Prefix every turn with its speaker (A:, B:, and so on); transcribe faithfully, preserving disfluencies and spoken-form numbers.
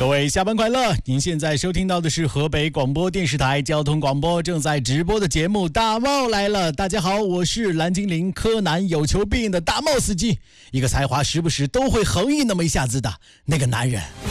A: 各位下班快乐！您现在收听到的是河北广播电视台交通广播正在直播的节目《大帽来了》。大家好，我是蓝精灵柯南有求必应的大帽司机，一个才华时不时都会横溢那么一下子的那个男人。